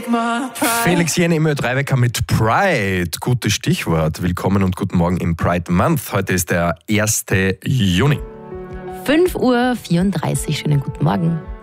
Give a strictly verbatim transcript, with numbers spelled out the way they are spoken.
Felix Jen im Ö drei Wecker mit Pride. Gutes Stichwort. Willkommen und guten Morgen im Pride Month. Heute ist der erste Juni. fünf Uhr vierunddreißig. Schönen guten Morgen.